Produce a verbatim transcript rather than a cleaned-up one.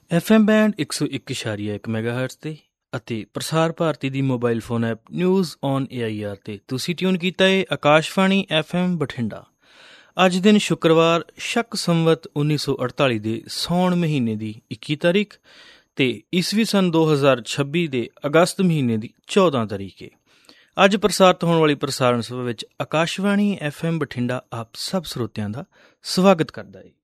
F M band ਇੱਕ ਸੌ ਇੱਕ ਇਸ਼ਾਰੀਆ ਇੱਕ ਮੈਗਾਹਰਟਜ਼ 'ਤੇ ਅਤੇ ਪ੍ਰਸਾਰ ਭਾਰਤੀ ਦੀ mobile phone app news on A I R 'ਤੇ ਤੁਸੀਂ ਟਿਊਨ ਕੀਤਾ ਹੈ ਆਕਾਸ਼ਵਾਣੀ ਐਫ ਐਮ ਬਠਿੰਡਾ। ਅੱਜ ਦਿਨ ਸ਼ੁੱਕਰਵਾਰ ਸ਼ਕ ਸੰਵਤ ਉੱਨੀ ਸੌ ਅੜਤਾਲੀ ਦੇ ਸਾਉਣ ਮਹੀਨੇ ਦੀ ਇੱਕੀ ਤਾਰੀਖ ਅਤੇ ਈਸਵੀ ਸਨ ਦੋ ਹਜ਼ਾਰ ਛੱਬੀ ਦੇ ਅਗਸਤ ਮਹੀਨੇ ਦੀ ਚੌਦਾਂ ਤਾਰੀਖ ਹੈ। ਅੱਜ ਪ੍ਰਸਾਰਿਤ ਹੋਣ ਵਾਲੀ ਪ੍ਰਸਾਰਣ ਸਭਾ ਵਿੱਚ ਆਕਾਸ਼ਵਾਣੀ ਐਫ ਐਮ ਬਠਿੰਡਾ ਆਪ ਸਭ ਸਰੋਤਿਆਂ ਦਾ ਸਵਾਗਤ ਕਰਦਾ ਹੈ।